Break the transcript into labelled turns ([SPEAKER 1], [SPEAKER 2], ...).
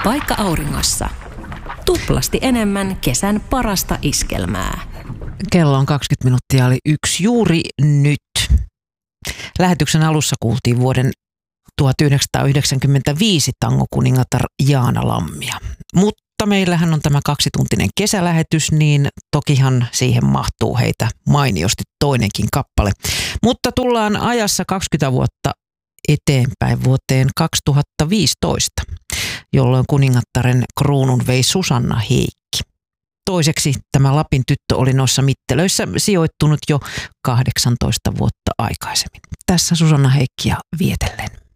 [SPEAKER 1] vaikka auringossa. Tuplasti enemmän kesän parasta iskelmää.
[SPEAKER 2] Kello on 20 minuuttia oli 1 juuri nyt. Lähetyksen alussa kuultiin vuoden 1995 tangokuningatar Jaana Lammia. Mutta meillähän on tämä 2-tuntinen kesälähetys, niin tokihan siihen mahtuu heitä mainiosti toinenkin kappale. Mutta tullaan ajassa 20 vuotta eteenpäin vuoteen 2015, jolloin kuningattaren kruunun vei Susanna Heikki. Toiseksi tämä Lapin tyttö oli noissa mittelöissä sijoittunut jo 18 vuotta aikaisemmin. Tässä Susanna Heikkiä vietellen.